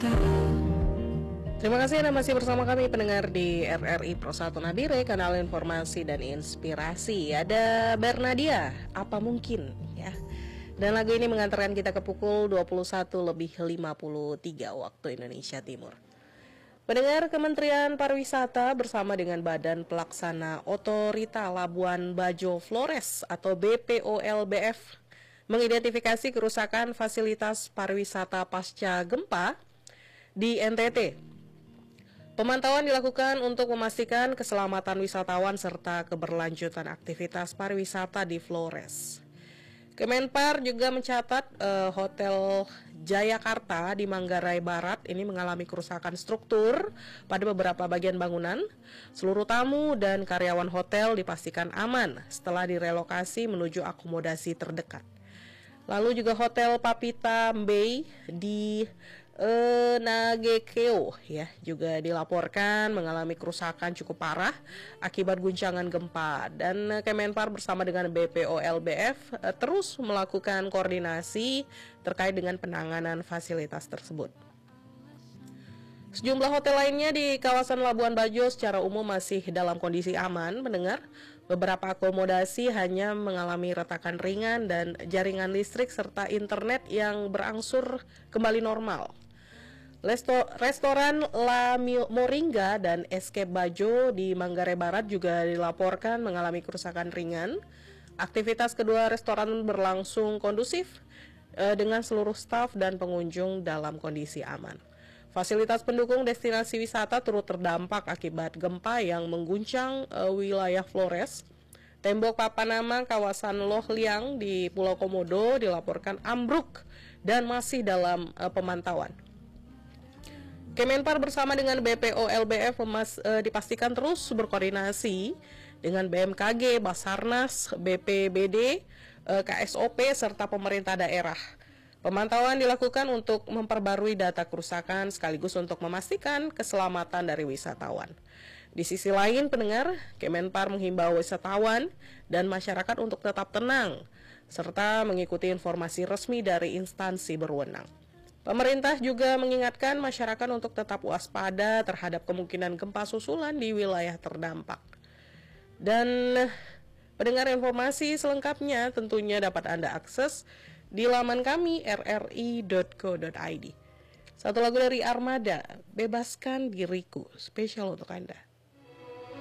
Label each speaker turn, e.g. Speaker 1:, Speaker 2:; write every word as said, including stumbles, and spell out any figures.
Speaker 1: Terima kasih Anda masih bersama kami pendengar di R R I Pro satu Nabire, kanal informasi dan inspirasi. Ada Bernadia, apa mungkin ya. Dan lagu ini mengantarkan kita ke pukul dua puluh satu lebih lima puluh tiga waktu Indonesia Timur. Pendengar, Kementerian Pariwisata bersama dengan Badan Pelaksana Otorita Labuan Bajo Flores atau B P O L B F mengidentifikasi kerusakan fasilitas pariwisata pasca gempa di N T T. Pemantauan dilakukan untuk memastikan keselamatan wisatawan serta keberlanjutan aktivitas pariwisata di Flores. Kemenpar juga mencatat uh, Hotel Jayakarta di Manggarai Barat ini mengalami kerusakan struktur pada beberapa bagian bangunan. Seluruh tamu dan karyawan hotel dipastikan aman setelah direlokasi menuju akomodasi terdekat. Lalu juga Hotel Papita Bay di Uh, Nagekeo ya juga dilaporkan mengalami kerusakan cukup parah akibat guncangan gempa, dan uh, Kemenpar bersama dengan B P O L B F uh, terus melakukan koordinasi terkait dengan penanganan fasilitas tersebut. Sejumlah hotel lainnya di kawasan Labuan Bajo secara umum masih dalam kondisi aman. Mendengar beberapa akomodasi hanya mengalami retakan ringan dan jaringan listrik serta internet yang berangsur kembali normal. Resto, restoran La Moringa dan Escape Bajo di Manggarai Barat juga dilaporkan mengalami kerusakan ringan. Aktivitas kedua restoran berlangsung kondusif eh, dengan seluruh staf dan pengunjung dalam kondisi aman. Fasilitas pendukung destinasi wisata turut terdampak akibat gempa yang mengguncang eh, wilayah Flores. Tembok papanama kawasan Loh Liang di Pulau Komodo dilaporkan ambruk dan masih dalam eh, pemantauan. Kemenpar bersama dengan B P O L B F memas, e, dipastikan terus berkoordinasi dengan B M K G, Basarnas, B P B D, e, K S O P, serta pemerintah daerah. Pemantauan dilakukan untuk memperbarui data kerusakan sekaligus untuk memastikan keselamatan dari wisatawan. Di sisi lain, pendengar, Kemenpar menghimbau wisatawan dan masyarakat untuk tetap tenang, serta mengikuti informasi resmi dari instansi berwenang. Pemerintah juga mengingatkan masyarakat untuk tetap waspada terhadap kemungkinan gempa susulan di wilayah terdampak. Dan pendengar, informasi selengkapnya tentunya dapat Anda akses di laman kami r r i dot co dot i d. Satu lagu dari Armada, Bebaskan Diriku, spesial untuk Anda.